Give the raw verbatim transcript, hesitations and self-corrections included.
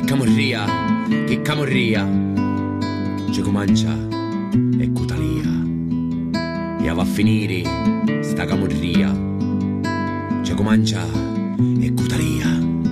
camorria, che camorria, ci comincia e cutalia, e va a finire sta camorria, ci comincia